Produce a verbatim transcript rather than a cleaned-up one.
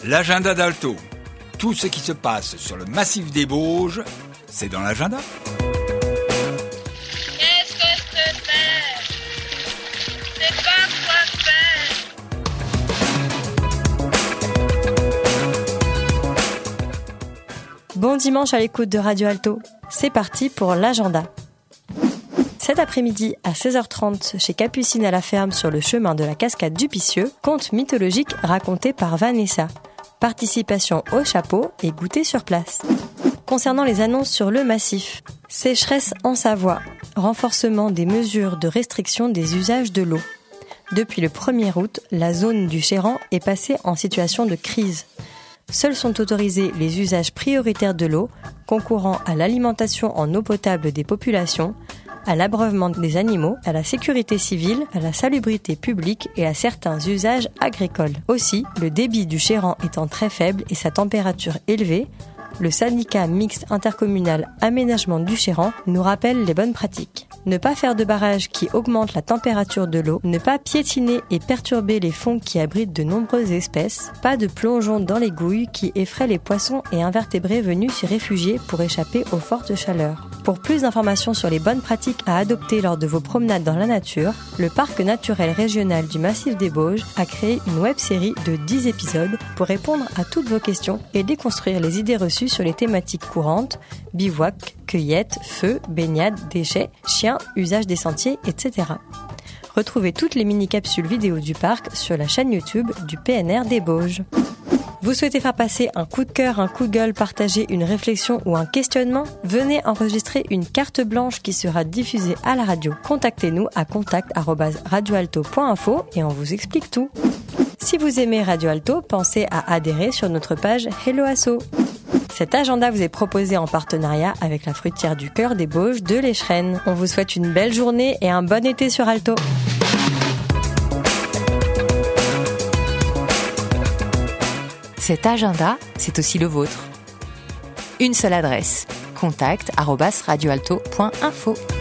L'agenda d'Alto. Tout ce qui se passe sur le massif des Bauges, c'est dans l'agenda. Qu'est-ce que c'est? C'est pas quoi faire. Bon dimanche à l'écoute de Radio Alto. C'est parti pour l'agenda. Cet après-midi, à seize heures trente, chez Capucine à la ferme sur le chemin de la cascade du Picieux, conte mythologique raconté par Vanessa. Participation au chapeau et goûter sur place. Concernant les annonces sur le massif, sécheresse en Savoie, renforcement des mesures de restriction des usages de l'eau. Depuis le premier août, la zone du Chéran est passée en situation de crise. Seuls sont autorisés les usages prioritaires de l'eau, concourant à l'alimentation en eau potable des populations, à l'abreuvement des animaux, à la sécurité civile, à la salubrité publique et à certains usages agricoles. Aussi, le débit du Chéran étant très faible et sa température élevée, le syndicat mixte intercommunal Aménagement du Chéran nous rappelle les bonnes pratiques. Ne pas faire de barrage qui augmente la température de l'eau, ne pas piétiner et perturber les fonds qui abritent de nombreuses espèces, pas de plongeon dans les gouilles qui effraient les poissons et invertébrés venus s'y réfugier pour échapper aux fortes chaleurs. Pour plus d'informations sur les bonnes pratiques à adopter lors de vos promenades dans la nature, le Parc naturel régional du Massif des Bauges a créé une web-série de dix épisodes pour répondre à toutes vos questions et déconstruire les idées reçues sur les thématiques courantes, bivouac, cueillette, feu, baignade, déchets, chiens, usage des sentiers, et cetera. Retrouvez toutes les mini-capsules vidéo du parc sur la chaîne YouTube du P N R des Bauges. Vous souhaitez faire passer un coup de cœur, un coup de gueule, partager une réflexion ou un questionnement? Venez enregistrer une carte blanche qui sera diffusée à la radio. Contactez-nous à contact arobase radioalto point info et on vous explique tout. Si vous aimez Radio Alto, pensez à adhérer sur notre page Hello Asso. Cet agenda vous est proposé en partenariat avec la fruitière du cœur des Bauges de l'Échrennes. On vous souhaite une belle journée et un bon été sur Alto. Cet agenda, c'est aussi le vôtre. Une seule adresse, contact arobase radioalto point info.